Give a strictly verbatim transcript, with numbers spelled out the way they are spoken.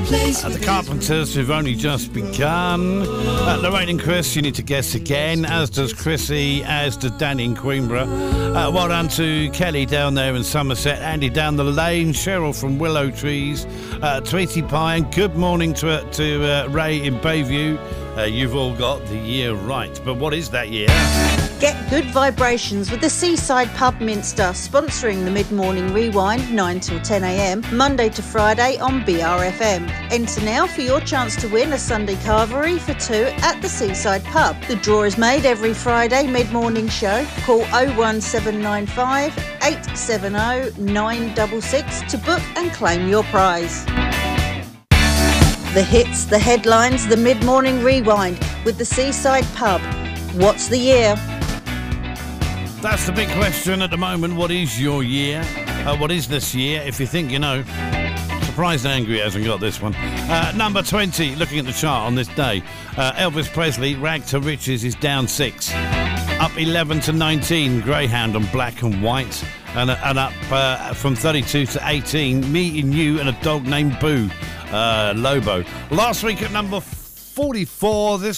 place. Uh, the Carpenters, who've only just begun. Uh, Lorraine and Chris, you need to guess again, as does Chrissy, as does Danny in Queenborough. Uh, well done to Kelly down there in Somerset, Andy down the lane, Cheryl from Willow Trees, uh, Tweety Pie, and good morning to, uh, to uh, Ray in Bayview. Uh, you've all got the year right, but what is that year? Get good vibrations with the Seaside Pub Minster, sponsoring the Mid-Morning Rewind, nine till ten a m, Monday to Friday on B R F M. Enter now for your chance to win a Sunday carvery for two at the Seaside Pub. The draw is made every Friday mid-morning show. Call oh one seven nine five, eight seven oh, nine six six to book and claim your prize. The hits, the headlines, the Mid-Morning Rewind with the Seaside Pub. What's the year? That's the big question at the moment. What is your year? Uh, what is this year? If you think you know. Surprised and angry hasn't got this one. Uh, number twenty, looking at the chart on this day. Uh, Elvis Presley, Rag to Riches, is down six. Up eleven to nineteen, Greyhound on Black and White. And, and up uh, from thirty-two to eighteen, Me and You and a Dog Named Boo, uh, Lobo. Last week at number forty-four, this